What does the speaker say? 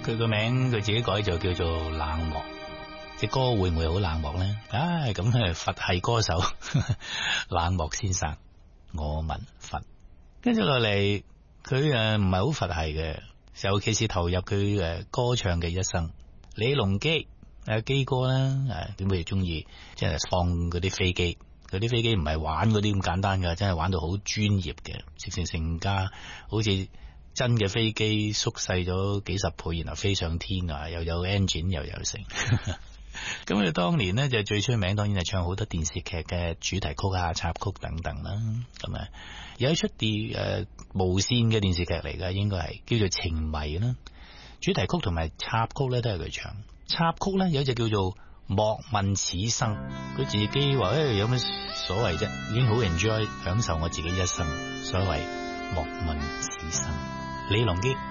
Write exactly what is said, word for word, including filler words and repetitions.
佢個名佢自己改就叫做冷漠。隻歌會唔會好冷漠咧？唉，咁係佛系歌手冷漠先生，我問佛。跟住落嚟，佢誒唔係好佛系嘅，尤其是投入佢誒歌唱嘅一生。李龍基誒基哥啦，誒點會中意即係放嗰啲飛機？嗰啲飛機唔係玩嗰啲咁簡單噶，真係玩到好專業嘅，直情成架好似真嘅飛機縮細咗幾十倍，然後飛上天啊！又有 engine 又有成。咁佢當年呢，就最出名，當然係唱好多電視劇嘅主題曲啊、插曲等等啦。咁啊有一出電誒、呃、無線嘅電視劇嚟噶，應該係叫做《情迷》啦。主題曲同埋插曲咧都係佢唱。插曲咧有一隻叫做《莫問此生》，佢自己話誒、欸、有咩所謂啫？已經好 enjoy 享受我自己一生。所謂莫問此生，李龍基。